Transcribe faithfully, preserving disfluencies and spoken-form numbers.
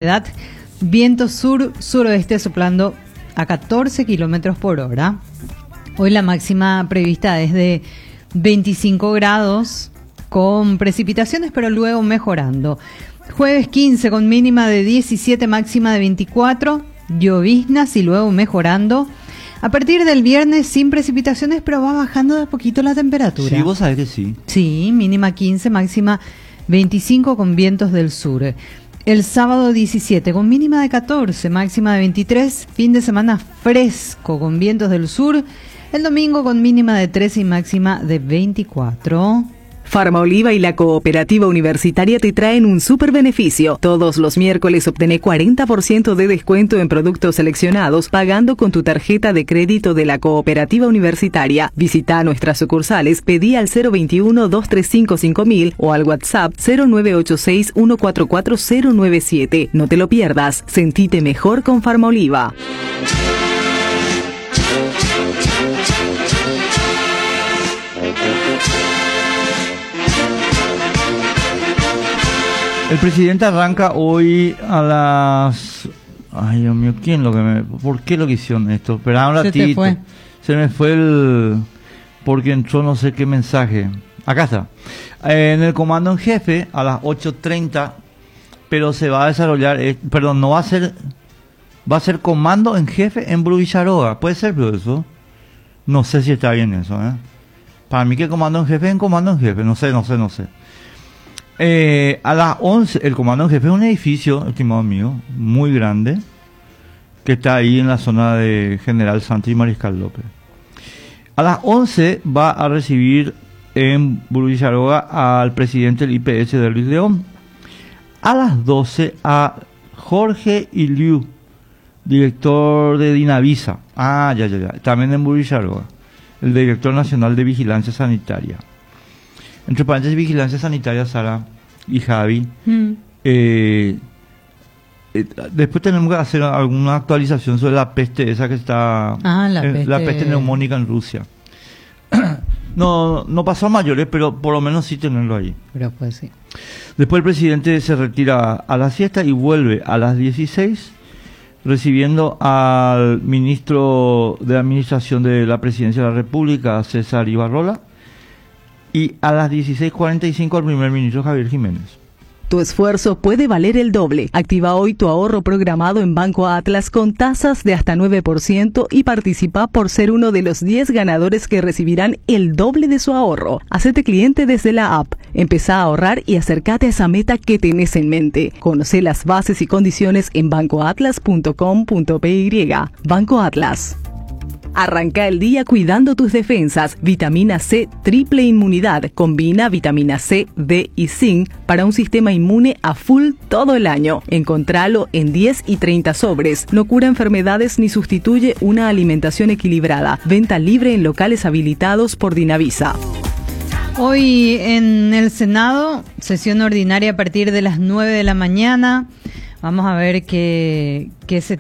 edad, viento sur-suroeste soplando a catorce kilómetros por hora. Hoy la máxima prevista es de veinticinco grados con precipitaciones, pero luego mejorando. Jueves quince con mínima de diecisiete, máxima de veinticuatro, lloviznas y luego mejorando. A partir del viernes sin precipitaciones, pero va bajando de a poquito la temperatura. Sí, vos sabés que sí. Sí, mínima quince, máxima veinticinco con vientos del sur. El sábado diecisiete con mínima de catorce, máxima de veintitrés, fin de semana fresco con vientos del sur. El domingo con mínima de trece y máxima de veinticuatro. Farmaoliva y la Cooperativa Universitaria te traen un súper beneficio. Todos los miércoles obtené cuarenta por ciento de descuento en productos seleccionados pagando con tu tarjeta de crédito de la Cooperativa Universitaria. Visita nuestras sucursales, pedí al cero veintiuno, dos trescientos cincuenta y cinco mil o al WhatsApp cero nueve ocho seis, uno cuatro cuatro cero nueve siete. No te lo pierdas. Sentite mejor con Farmaoliva. El presidente arranca hoy a las... Ay, Dios mío, ¿quién lo que me... ¿Por qué lo que hicieron esto? Espera un ratito. Se te fue. Se me fue el... Porque entró no sé qué mensaje. Acá está. Eh, en el comando en jefe a las ocho treinta, pero se va a desarrollar... Eh, perdón, no va a ser... Va a ser comando en jefe en Bruicharoga. ¿Puede ser, pero eso? No sé si está bien eso, ¿eh? Para mí que comando en jefe es en comando en jefe. No sé, no sé, no sé. Eh, a las once, el comando en jefe es un edificio, estimado mío, muy grande, que está ahí en la zona de General Santos y Mariscal López. A las once va a recibir en Bruicharoga al presidente del I P S de Luis León. A las doce a Jorge Iliu, director de Dinavisa. Ah, ya, ya, ya. También en Bruicharoga, el director nacional de Vigilancia Sanitaria. Entre paréntesis, Vigilancia Sanitaria, Sara y Javi. Mm. Eh, eh, después tenemos que hacer alguna actualización sobre la peste esa que está... Ah, la, eh, peste. la peste neumónica en Rusia. no, no pasó a mayores, pero por lo menos sí tenerlo ahí. Pero pues sí. Después el presidente se retira a la siesta y vuelve a las dieciséis, recibiendo al ministro de Administración de la Presidencia de la República, César Ibarrola, y a las dieciséis cuarenta y cinco al primer ministro Javier Jiménez. Tu esfuerzo puede valer el doble. Activa hoy tu ahorro programado en Banco Atlas con tasas de hasta nueve por ciento y participa por ser uno de los diez ganadores que recibirán el doble de su ahorro. Hacete cliente desde la app. Empezá a ahorrar y acércate a esa meta que tenés en mente. Conoce las bases y condiciones en banco atlas punto com punto p y. Banco Atlas. Arranca el día cuidando tus defensas. Vitamina C triple inmunidad. Combina vitamina C, D y zinc para un sistema inmune a full todo el año. Encontralo en diez y treinta sobres. No cura enfermedades ni sustituye una alimentación equilibrada. Venta libre en locales habilitados por Dinavisa. Hoy en el Senado, sesión ordinaria a partir de las nueve de la mañana. Vamos a ver qué, qué se